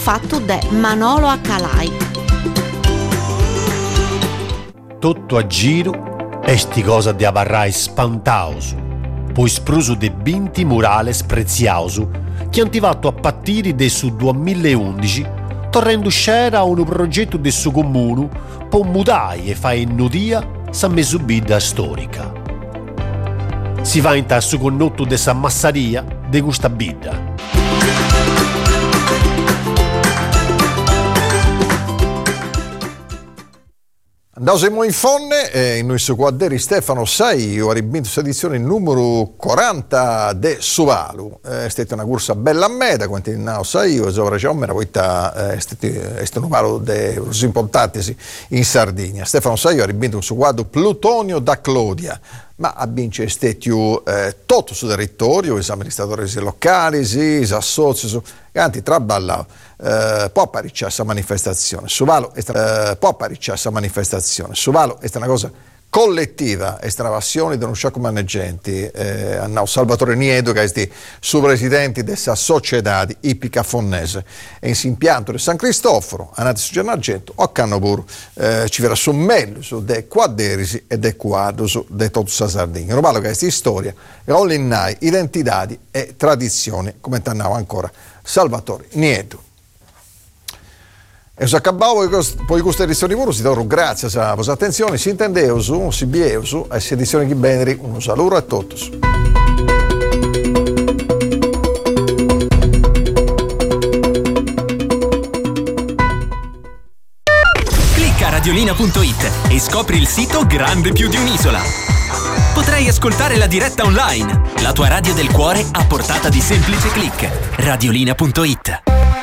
fatto da Manolo Accalai. Tutto a giro e sti cosa di avarrai spantauso, poi spruso de 20 murales preziauso che hanno fatto a partire del su 2011, torrendo scera un progetto del suo comune per mudare e fare innodia sa mesubida storica. Si va in tasso connotto de sa massaria de questa bidda. Andiamo in fonne, in noi su quadri Stefano Sai, ho ribinto questa edizione numero 40 de Suvalu. È stata una corsa bella a meta, quanti ne sai, io so ragione, ma poi è stato un palo de così importanti in Sardegna. Stefano Sai, ho ribinto su quadro Plutonio da Clodia, ma a vincere stesso tutto sul territorio, gli amministratori locali, gli associ, anzi traballavo. Può apparire questa manifestazione. Suvalu è una cosa collettiva, è una passione di un sciocco maneggianti. Hanno Salvatore Nieto, che è suo presidente della società ippica fonnese, e in impianto di San Cristoforo, andate su Gennargento, o Cannopur, ci verrà su meglio su dei quadderisi e dei quadri su de tutta la Sardegna. Non parlo che è storia, rollinnai, identità e tradizioni, come tannava ancora Salvatore Nieto. E se acabavo poi questa edizione di si do grazie a vostra attenzione, si intendeu su, si bieu su, e si edizione di Beneri, un saluto a tutti. Clicca radiolina.it e scopri il sito grande più di un'isola. Potrai ascoltare la diretta online, la tua radio del cuore a portata di semplice click. Radiolina.it.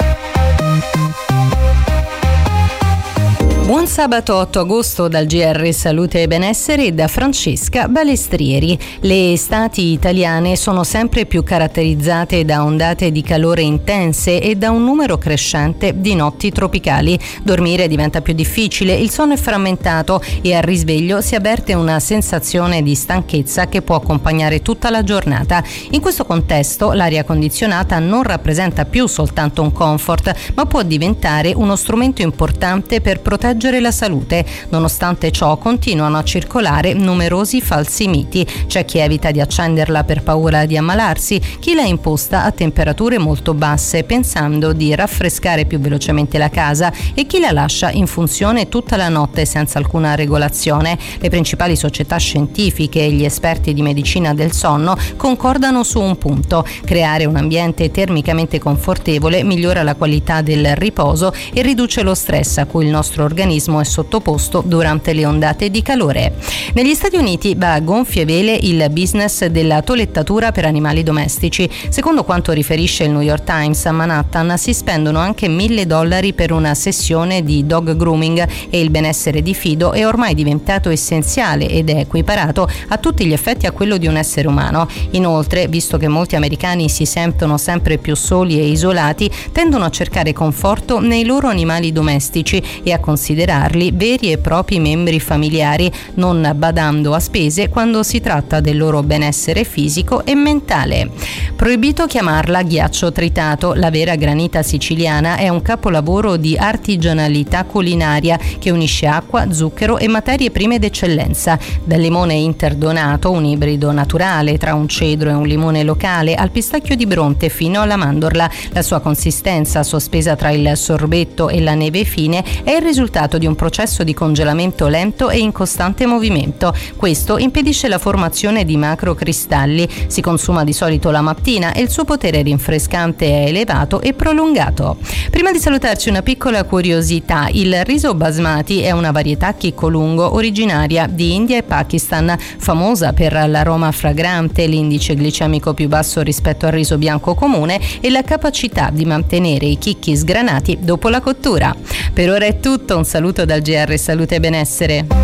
Buon sabato 8 agosto dal GR Salute e Benessere e da Francesca Balestrieri. Le estati italiane sono sempre più caratterizzate da ondate di calore intense e da un numero crescente di notti tropicali. Dormire diventa più difficile, il sonno è frammentato e al risveglio si avverte una sensazione di stanchezza che può accompagnare tutta la giornata. In questo contesto l'aria condizionata non rappresenta più soltanto un comfort, ma può diventare uno strumento importante per proteggere la salute. Nonostante ciò continuano a circolare numerosi falsi miti. C'è chi evita di accenderla per paura di ammalarsi, chi la imposta a temperature molto basse pensando di raffrescare più velocemente la casa e chi la lascia in funzione tutta la notte senza alcuna regolazione. Le principali società scientifiche e gli esperti di medicina del sonno concordano su un punto: creare un ambiente termicamente confortevole migliora la qualità del riposo e riduce lo stress a cui il nostro organismo è sottoposto durante le ondate di calore. Negli Stati Uniti va a gonfie vele il business della toilettatura per animali domestici. Secondo quanto riferisce il New York Times, a Manhattan si spendono anche $1.000 per una sessione di dog grooming e il benessere di Fido è ormai diventato essenziale ed è equiparato a tutti gli effetti a quello di un essere umano. Inoltre, visto che molti americani si sentono sempre più soli e isolati, tendono a cercare conforto nei loro animali domestici e a considerarli veri e propri membri familiari, non badando a spese quando si tratta del loro benessere fisico e mentale. Proibito chiamarla ghiaccio tritato, la vera granita siciliana è un capolavoro di artigianalità culinaria che unisce acqua, zucchero e materie prime d'eccellenza. Dal limone interdonato, un ibrido naturale tra un cedro e un limone locale, al pistacchio di Bronte fino alla mandorla, la sua consistenza sospesa tra il sorbetto e la neve fine è il risultato di un processo di congelamento lento e in costante movimento. Questo impedisce la formazione di macrocristalli, si consuma di solito la mattina e il suo potere rinfrescante è elevato e prolungato. Prima di salutarci una piccola curiosità: il riso basmati è una varietà chicco-lungo originaria di India e Pakistan, famosa per l'aroma fragrante, l'indice glicemico più basso rispetto al riso bianco comune e la capacità di mantenere i chicchi sgranati dopo la cottura. Per ora è tutto, un saluto dal GR Salute e Benessere.